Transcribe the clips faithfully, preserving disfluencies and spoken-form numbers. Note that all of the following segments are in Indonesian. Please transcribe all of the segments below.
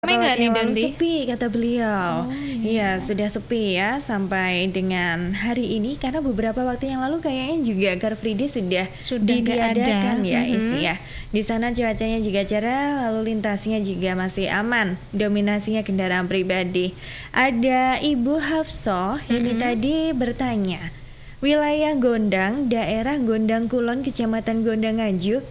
Ramai nggak nih, Yang lalu Danti? sepi kata beliau. Oh, Iya, sudah sepi ya sampai dengan hari ini karena beberapa waktu yang lalu kayaknya juga Car Free Day sudah, Sudah nggak ada. ditiadakan ya, Mhm. Isi ya. Di sana cuacanya juga cerah, lalu lintasnya juga masih aman. Dominasinya kendaraan pribadi. Ada Ibu Hafsoh ini Mhm. tadi bertanya, wilayah Gondang, daerah Gondang Kulon, Kecamatan Gondang Nganjuk,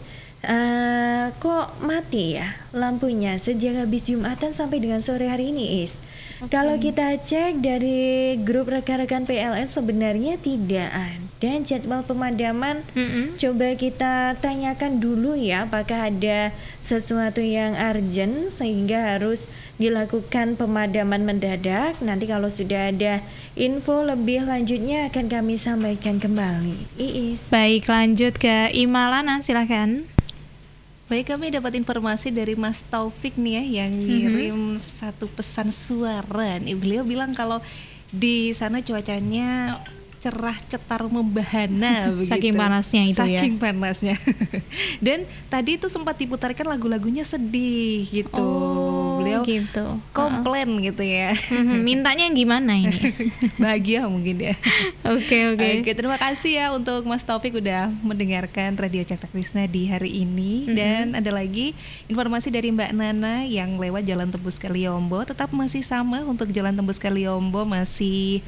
eh, kok mati ya lampunya sejak habis Jumatan sampai dengan sore hari ini, Is. Oke. Kalau kita cek dari grup rekan-rekan P L N sebenarnya tidak ada jadwal pemadaman. Mhm. Coba kita tanyakan dulu ya, apakah ada sesuatu yang urgent sehingga harus dilakukan pemadaman mendadak. Nanti kalau sudah ada info lebih lanjutnya akan kami sampaikan kembali. Iis. Baik, lanjut ke Imalana, silakan. Baik, kami dapat informasi dari Mas Taufik nih ya yang ngirim satu pesan suara. Nih, beliau bilang kalau di sana cuacanya cerah cetar membahana begitu. Saking panasnya itu ya. Saking panasnya. Dan tadi itu sempat diputarkan lagu-lagunya sedih gitu. Oh, Beliau gitu. komplain gitu ya. Mhm, mintanya yang gimana ini? Bahagia mungkin ya. Oke, oke. Oke, terima kasih ya untuk Mas Taufik udah mendengarkan Radio Cakra Krisna di hari ini. Mhm. Dan ada lagi informasi dari Mbak Nana yang lewat Jalan Tembus Kaliombo. Tetap masih sama untuk Jalan Tembus Kaliombo, masih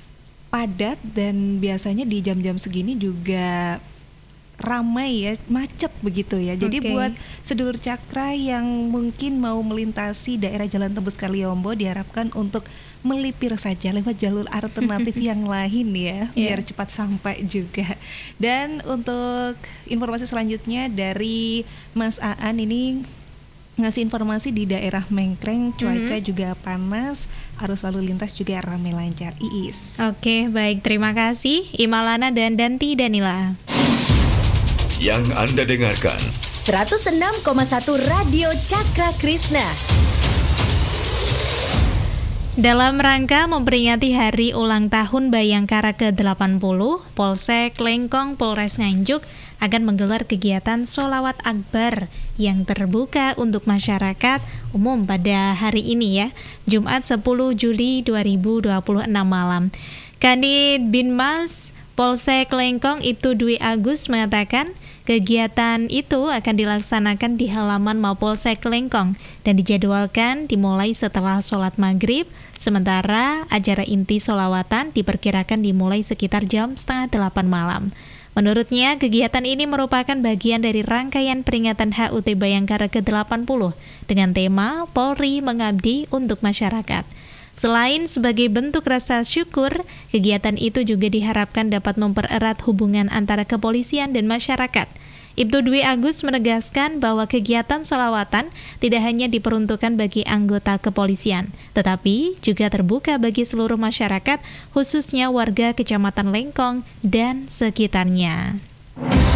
padat dan biasanya di jam-jam segini juga ramai ya, macet begitu ya. Jadi Oke. buat sedulur Cakra yang mungkin mau melintasi daerah Jalan Tembus Kaliombo diharapkan untuk melipir saja lewat jalur alternatif yang lain ya, biar Yeah. cepat sampai juga. Dan untuk informasi selanjutnya dari Mas Aan ini ngasih informasi di daerah Mengkreng cuaca Mhm. juga panas, arus lalu lintas juga ramai lancar. Iis. Oke, baik, terima kasih Imalana dan Danti Danila. Yang Anda dengarkan seratus enam koma satu Radio Cakra Krisna. Dalam rangka memperingati hari ulang tahun Bayangkara ke delapan puluh, Polsek Lengkong Polres Nganjuk akan menggelar kegiatan sholawat akbar yang terbuka untuk masyarakat umum pada hari ini ya, Jumat sepuluh Juli dua ribu dua puluh enam malam. Kanit Binmas Polsek Lengkong Ibtu Dwi Agus mengatakan kegiatan itu akan dilaksanakan di halaman Mapolsek Lengkong dan dijadwalkan dimulai setelah sholat maghrib, sementara acara inti sholawatan diperkirakan dimulai sekitar jam setengah delapan malam. Menurutnya, kegiatan ini merupakan bagian dari rangkaian peringatan H U T Bayangkara ke delapan puluh dengan tema Polri Mengabdi untuk Masyarakat. Selain sebagai bentuk rasa syukur, kegiatan itu juga diharapkan dapat mempererat hubungan antara kepolisian dan masyarakat. Ibtu Dwi Agus menegaskan bahwa kegiatan sholawatan tidak hanya diperuntukkan bagi anggota kepolisian, tetapi juga terbuka bagi seluruh masyarakat, khususnya warga Kecamatan Lengkong dan sekitarnya.